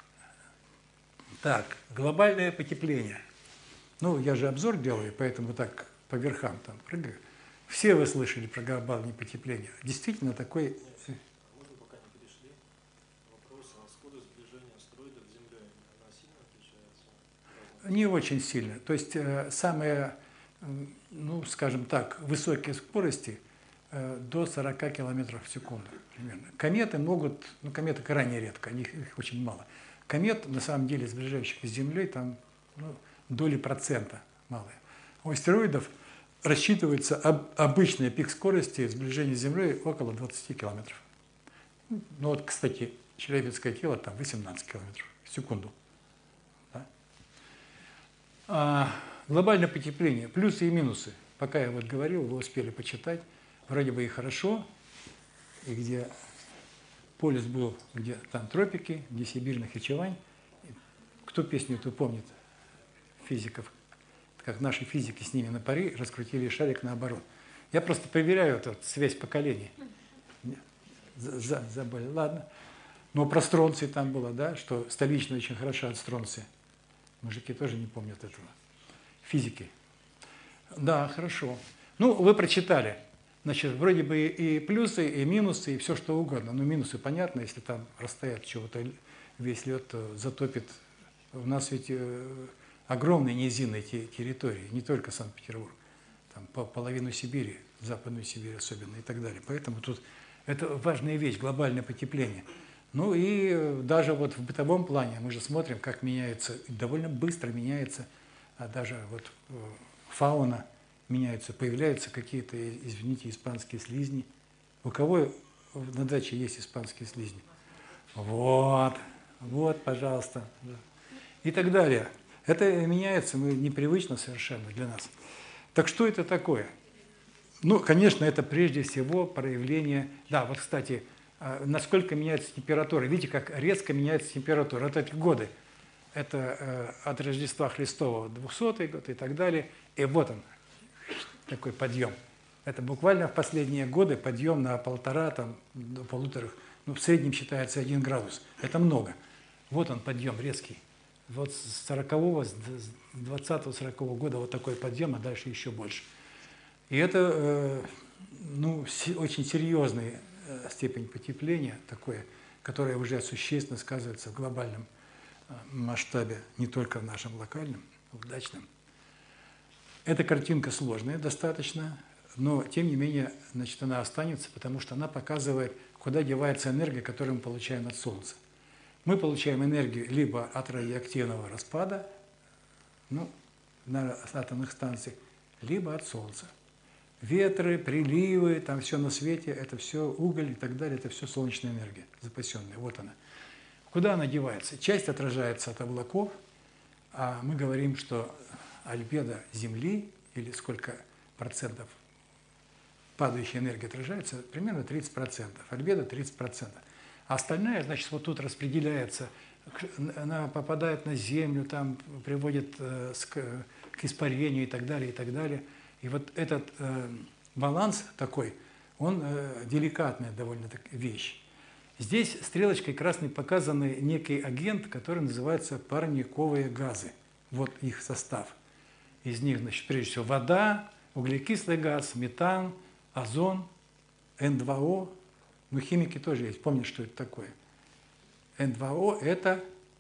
Так, глобальное потепление. Ну, я же обзор делаю, поэтому так по верхам там прыгаю. Все вы слышали про глобальное потепление. Действительно такой... Можно, пока не перешли, вопрос, а скорость сближения астероидов с Землей, она сильно отличается? Не очень сильно. То есть самые, ну, скажем так, высокие скорости до 40 км в секунду примерно. Кометы могут, ну, кометы крайне редко, их очень мало. Комет, на самом деле, сближающихся с Землей, там доли процента малые. У астероидов рассчитывается обычный пик скорости сближения с Землей около 20 километров. Ну вот, кстати, Челябинское тело там 18 километров в секунду. Да? Глобальное потепление, плюсы и минусы. Пока я вот говорил, вы успели почитать. Вроде бы и хорошо, и где полюс был, где там тропики, где Сибирь, Нахичевань. Кто песню эту помнит? Физиков. Как наши физики с ними на пари раскрутили шарик наоборот. Я просто проверяю эту связь поколений. Забыли, ладно. Но про стронций там было, да, что столичная очень хороша от стронция. Мужики тоже не помнят этого. Физики. Да, хорошо. Ну, вы прочитали. Значит, вроде бы и плюсы, и минусы, и все что угодно. Но минусы понятно, если там растает чего-то весь лед, затопит. У нас ведь огромные низинные территории, не только Санкт-Петербург. Там половину Сибири, Западную Сибирь особенно и так далее. Поэтому тут это важная вещь, глобальное потепление. Ну и даже вот в бытовом плане мы же смотрим, как меняется, довольно быстро меняется, даже вот фауна меняется, появляются какие-то, извините, испанские слизни. У кого на даче есть испанские слизни? Вот, пожалуйста. И так далее. Это меняется, непривычно совершенно для нас. Так что это такое? Ну, конечно, это прежде всего проявление... Да, вот, кстати, насколько меняется температура. Видите, как резко меняется температура. Вот эти годы. Это от Рождества Христова 200-й год и так далее. И вот он, такой подъем. Это буквально в последние годы подъем на 1,5 там, до 1,5. Ну, в среднем считается 1 градус. Это много. Вот он подъем резкий. Вот с 40-го, с 20-40-го года вот такой подъем, а дальше еще больше. И это очень серьезная степень потепления, такое, которое уже существенно сказывается в глобальном масштабе, не только в нашем локальном, в дачном. Эта картинка сложная достаточно, но тем не менее, значит, она останется, потому что она показывает, куда девается энергия, которую мы получаем от Солнца. Мы получаем энергию либо от радиоактивного распада, ну, на атомных станциях, либо от Солнца. Ветры, приливы, там все на свете, это все уголь и так далее, это все солнечная энергия запасенная. Вот она. Куда она девается? Часть отражается от облаков, а мы говорим, что альбедо Земли, или сколько процентов падающей энергии отражается, примерно 30%. Альбедо 30%. А остальная, значит, вот тут распределяется, она попадает на Землю, там приводит к испарению и так далее, и так далее. И вот этот баланс такой, он деликатная довольно вещь. Здесь стрелочкой красной показаны некий агент, который называется парниковые газы. Вот их состав. Из них, значит, прежде всего вода, углекислый газ, метан, озон, N2O. Ну, химики тоже есть, помнят, что это такое. N2O – это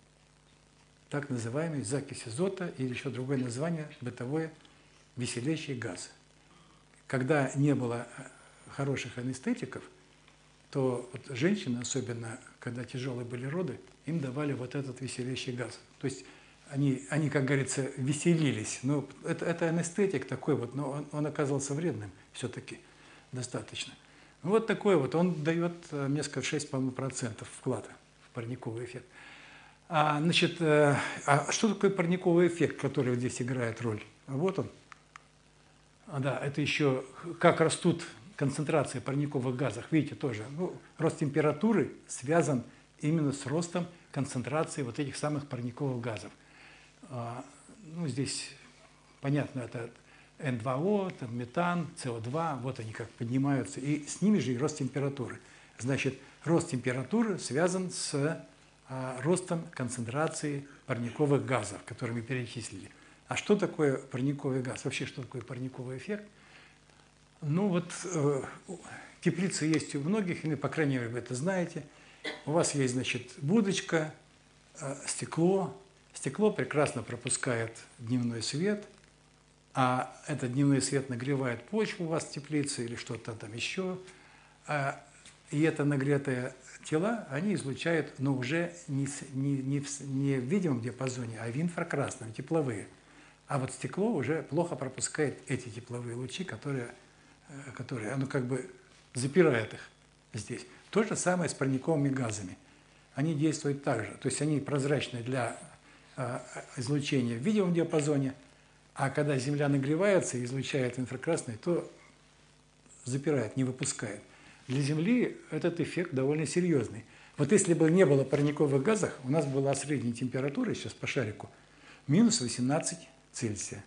так называемый закись азота, или еще другое название – бытовое веселящий газ. Когда не было хороших анестетиков, то вот женщины, особенно когда тяжелые были роды, им давали вот этот веселящий газ. То есть они, как говорится, веселились. Но это анестетик такой вот, но он оказался вредным все-таки достаточно. Ну, вот такой вот, он дает, мне сказать, 6% вклада в парниковый эффект. Значит, что такое парниковый эффект, который здесь играет роль? Вот он. Да, это еще как растут концентрации парниковых газов. Видите, тоже. Рост температуры связан именно с ростом концентрации вот этих самых парниковых газов. Здесь понятно, это N2O, там метан, СО2, вот они как поднимаются. И с ними же и рост температуры. Значит, рост температуры связан с ростом концентрации парниковых газов, которые мы перечислили. А что такое парниковый газ? Вообще, что такое парниковый эффект? Ну вот, теплицы есть у многих, и, по крайней мере, вы это знаете. У вас есть, значит, будочка, стекло. Стекло прекрасно пропускает дневной свет, а этот дневной свет нагревает почву у вас в теплице или что-то там еще. И это нагретые тела, они излучают, но уже не в видимом диапазоне, а в инфракрасном, тепловые. А вот стекло уже плохо пропускает эти тепловые лучи, которые оно как бы запирает их здесь. То же самое с парниковыми газами. Они действуют так же. То есть они прозрачны для излучения в видимом диапазоне, а когда Земля нагревается и излучает инфракрасный, то запирает, не выпускает. Для Земли этот эффект довольно серьезный. Вот если бы не было парниковых газов, у нас была средняя температура сейчас по шарику минус 18 Цельсия.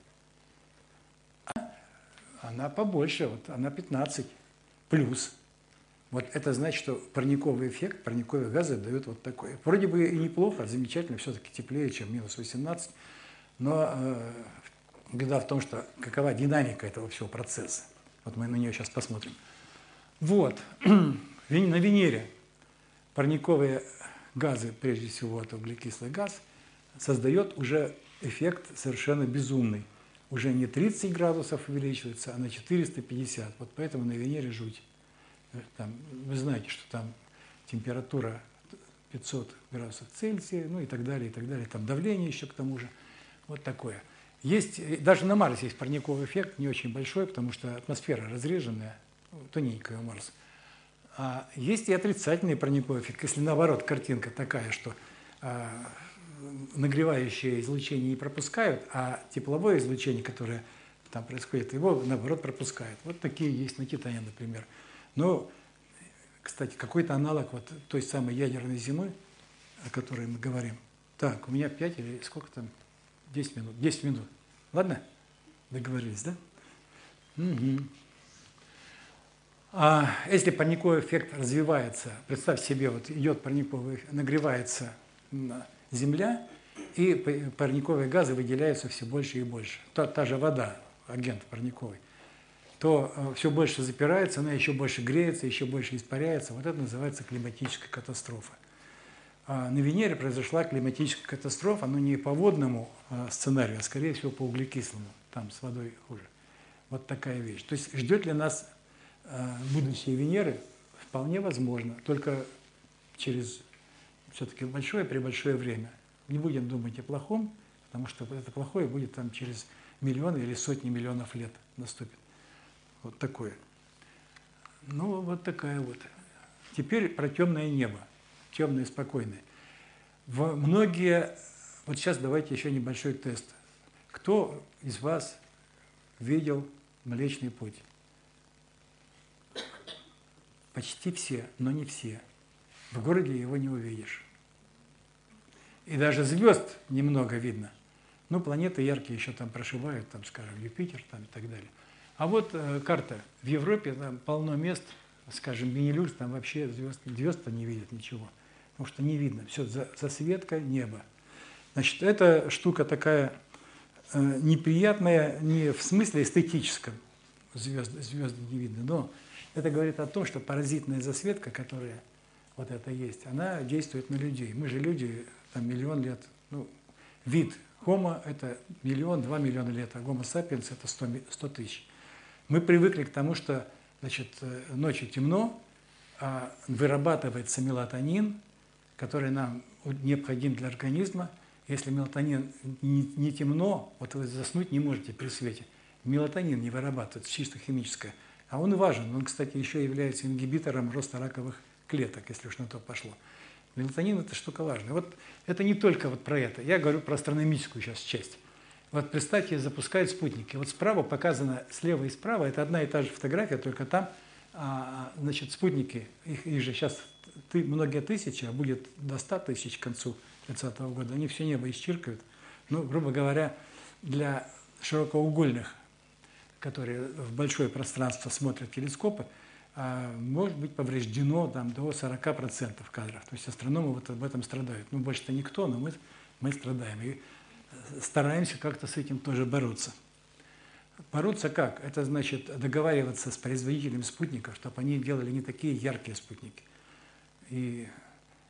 Она побольше, вот она 15 плюс. Вот это значит, что парниковый эффект, парниковые газы дают вот такой. Вроде бы и неплохо, замечательно, все-таки теплее, чем минус 18, но беда в том, что какова динамика этого всего процесса. Вот мы на нее сейчас посмотрим. Вот, на Венере парниковые газы, прежде всего это углекислый газ, создает уже эффект совершенно безумный. Уже не 30 градусов увеличивается, а на 450. Вот поэтому на Венере жуть. Там, вы знаете, что там температура 500 градусов Цельсия, ну и так далее, и так далее. Там давление еще к тому же. Вот такое. Есть, даже на Марсе есть парниковый эффект, не очень большой, потому что атмосфера разреженная, тоненькая у Марса. А есть и отрицательный парниковый эффект. Если наоборот картинка такая, что нагревающее излучение не пропускают, а тепловое излучение, которое там происходит, его наоборот пропускает. Вот такие есть на Титане, например. Но, кстати, какой-то аналог вот той самой ядерной зимы, о которой мы говорим. Так, у меня 5 или сколько там? 10 минут. 10 минут. Ладно? Договорились, да? Угу. А если парниковый эффект развивается, представь себе, вот идет парниковый, нагревается Земля, и парниковые газы выделяются все больше и больше. Та же вода, агент парниковый, то все больше запирается, она еще больше греется, еще больше испаряется. Вот это называется климатическая катастрофа. А на Венере произошла климатическая катастрофа, но не по водному сценарию, а скорее всего по углекислому. Там с водой хуже. Вот такая вещь. То есть ждет ли нас будущее Венеры? Вполне возможно, только через все-таки большое время. Не будем думать о плохом, потому что это плохое будет там через миллионы или сотни миллионов лет наступит. Вот такое. Ну, вот такая вот. Теперь про темное небо. Темное и спокойное. Вот сейчас давайте еще небольшой тест. Кто из вас видел Млечный Путь? Почти все, но не все. В городе его не увидишь. И даже звезд немного видно. Ну, планеты яркие еще там прошивают, там, скажем, Юпитер там, и так далее. А вот карта. В Европе там полно мест, скажем, Бенилюкс, там вообще звезд-то не видят ничего. Потому что не видно. Все, засветка неба. Значит, эта штука такая неприятная не в смысле эстетическом. Звезды не видно, но это говорит о том, что паразитная засветка, которая вот это есть, она действует на людей. Мы же люди, там, миллион лет, ну, вид Homo – это 1-2 миллиона лет, а Homo sapiens – это 100 тысяч. Мы привыкли к тому, что, значит, ночью темно, а вырабатывается мелатонин, который нам необходим для организма. Если мелатонин не темно, вот вы заснуть не можете при свете. Мелатонин не вырабатывается, чисто химическое. А он важен. Он, кстати, еще является ингибитором роста раковых клеток, если уж на то пошло. Мелатонин – это штука важная. Вот это не только вот про это. Я говорю про астрономическую сейчас часть. Вот представьте, запускают спутники. Вот справа показано, слева и справа, это одна и та же фотография, только там, значит, спутники, их же сейчас многие тысячи, а будет до 100 тысяч к концу 30 года, они все небо исчеркают. Ну, грубо говоря, для широкоугольных, которые в большое пространство смотрят телескопы, может быть повреждено там, до 40% кадров. То есть астрономы вот об этом страдают. Ну, больше-то никто, но мы страдаем. И стараемся как-то с этим тоже бороться. Бороться как? Это значит договариваться с производителями спутников, чтобы они делали не такие яркие спутники. И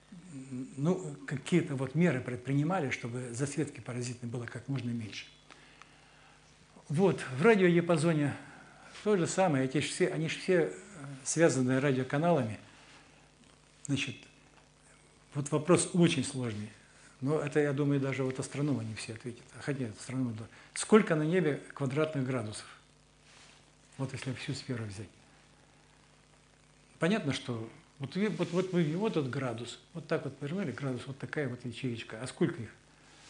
ну, какие-то вот меры предпринимали, чтобы засветки паразитной было как можно меньше. Вот, в радиодиапазоне то же самое, они же все связаны радиоканалами. Значит, вот вопрос очень сложный. Но это, я думаю, даже вот астрономы не все ответят. Хотя астрономы, да. Сколько на небе квадратных градусов? Вот если всю сферу взять. Понятно, что вот этот градус, вот так вот повернули градус, вот такая вот ячеечка. А сколько их?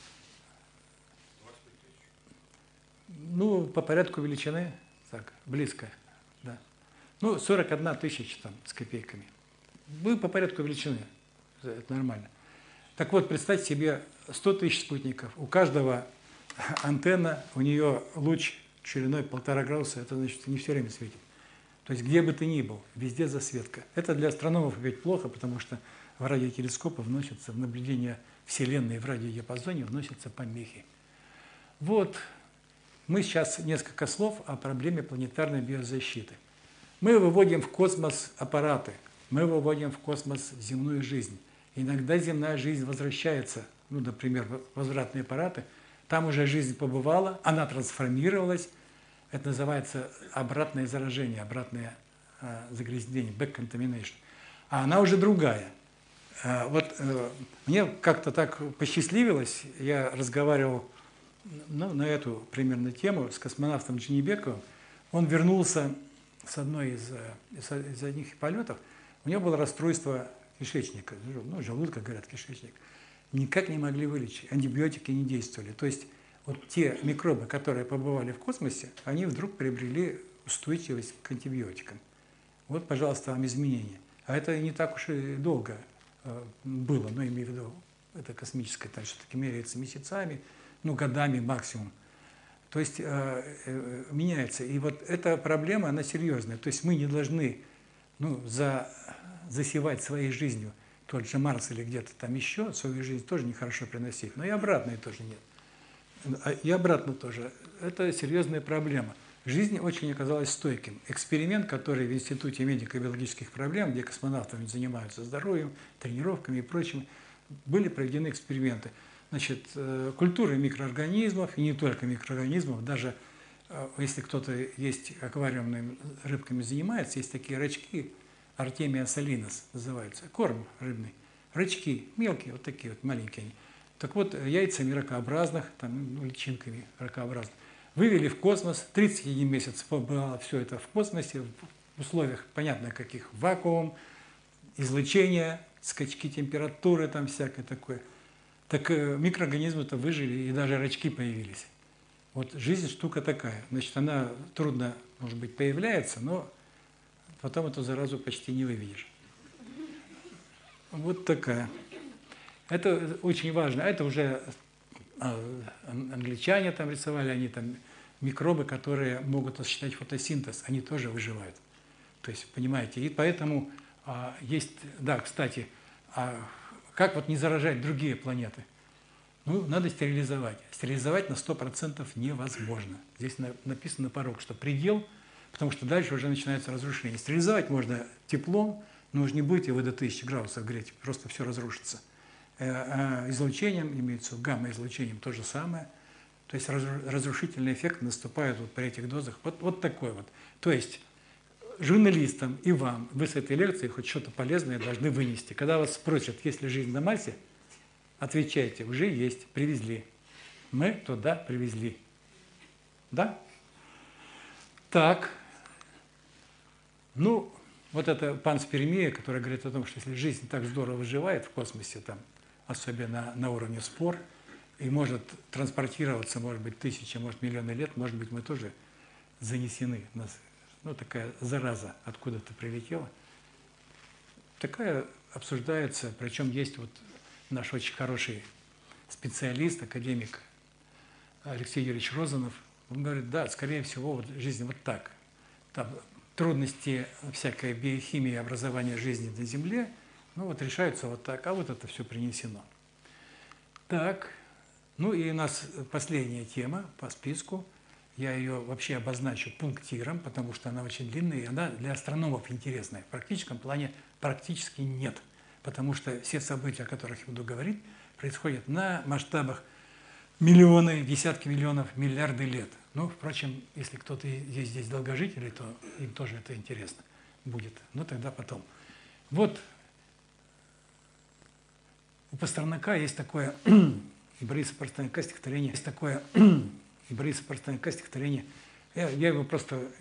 Ну, по порядку величины, так, близко, да. Ну, 41 тысяча там с копейками. Вы по порядку величины, это нормально. Так вот, представьте себе 100 тысяч спутников. У каждого антенна, у нее луч шириной 1,5 градуса, это значит, не все время светит. То есть где бы ты ни был, везде засветка. Это для астрономов опять плохо, потому что в радиотелескопы вносятся, в наблюдение Вселенной в радиодиапазоне вносятся помехи. Вот, мы сейчас несколько слов о проблеме планетарной биозащиты. Мы выводим в космос аппараты, мы выводим в космос земную жизнь. Иногда земная жизнь возвращается, ну, например, возвратные аппараты, там уже жизнь побывала, она трансформировалась. Это называется обратное заражение, обратное загрязнение, back contamination. А она уже другая. Мне как-то так посчастливилось, я разговаривал на эту примерно тему с космонавтом Джанибековым. Он вернулся с одной из одних полетов, у него было расстройство кишечника, ну, желудка, говорят, кишечник. Никак не могли вылечить, антибиотики не действовали. То есть вот те микробы, которые побывали в космосе, они вдруг приобрели устойчивость к антибиотикам. Вот, пожалуйста, вам изменения. А это не так уж и долго было, но имею в виду, это космическое, там все-таки меряется месяцами, ну, годами максимум. То есть меняется. И вот эта проблема, она серьезная. То есть мы не должны, ну, засевать своей жизнью тот же Марс или где-то там еще, свою жизнь тоже нехорошо приносить, но и обратной тоже нет. И обратно тоже. Это серьезная проблема. Жизнь очень оказалась стойким. Эксперимент, который в Институте медико-биологических проблем, где космонавтами занимаются здоровьем, тренировками и прочим, были проведены эксперименты. Значит, культуры микроорганизмов, и не только микроорганизмов, даже если кто-то есть аквариумными рыбками занимается, есть такие рачки, Артемия салинос называется, корм рыбный. Рачки мелкие, вот такие вот маленькие они. Так вот, яйцами ракообразных, там, ну, личинками ракообразных, вывели в космос, 31 месяц было все это в космосе, в условиях, понятно каких, вакуум, излучение, скачки температуры, там всякое такое. Так микроорганизмы-то выжили, и даже рачки появились. Вот жизнь штука такая. Значит, она трудно, может быть, появляется, но потом эту заразу почти не выведешь. Вот такая. Это очень важно. Это уже англичане там рисовали, они там микробы, которые могут осуществлять фотосинтез, они тоже выживают. То есть, понимаете, и поэтому есть, да, кстати, как вот не заражать другие планеты? Ну, надо стерилизовать. Стерилизовать на 100% невозможно. Здесь написано порог, что предел, потому что дальше уже начинается разрушение. Стерилизовать можно теплом, но уж не будете вы до 1000 градусов греть, просто все разрушится. Излучением, имеется гамма-излучением, то же самое. То есть разрушительный эффект наступает вот при этих дозах. Вот такой вот. То есть журналистам и вам, вы с этой лекции хоть что-то полезное должны вынести. Когда вас спросят, есть ли жизнь на Марсе, отвечайте, уже есть, привезли. Мы туда привезли. Да? Так. Ну, вот это панспермия, которая говорит о том, что если жизнь так здорово выживает в космосе, там, особенно на уровне спор, и может транспортироваться, может быть, тысячи, может, миллионы лет, может быть, мы тоже занесены. У нас, ну, такая зараза откуда-то прилетела. Такая обсуждается, причем есть вот наш очень хороший специалист, академик Алексей Юрьевич Розанов. Он говорит, да, скорее всего, вот жизнь вот так. Там трудности всякой биохимии образования жизни на Земле, ну вот решаются вот так, а вот это все принесено. Так, ну и у нас последняя тема по списку. Я ее вообще обозначу пунктиром, потому что она очень длинная, и она для астрономов интересная. В практическом плане практически нет. потому что все события, о которых я буду говорить, происходят на масштабах миллионы, десятки миллионов, миллиарды лет. Ну, впрочем, если кто-то есть здесь долгожители, то им тоже это интересно будет. Но тогда потом. Вот у Пастернака есть такое, Бориса Пастернака стихотворение, я его просто